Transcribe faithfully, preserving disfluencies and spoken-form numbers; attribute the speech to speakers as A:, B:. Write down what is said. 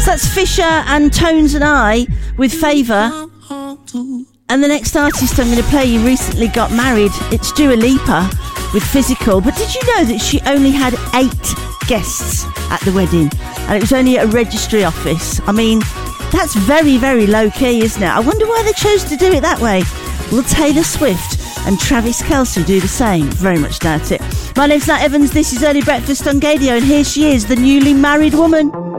A: So that's Fisher and Tones and I with Favour. And the next artist I'm going to play you recently got married. It's Dua Lipa with Physical. But did you know that she only had eight guests at the wedding? And it was only at a registry office. I mean, that's very, very low-key, isn't it? I wonder why they chose to do it that way. Will Taylor Swift and Travis Kelce do the same? Very much doubt it. My name's Nat Evans. This is Early Breakfast on Gadio, and here she is, the newly married woman.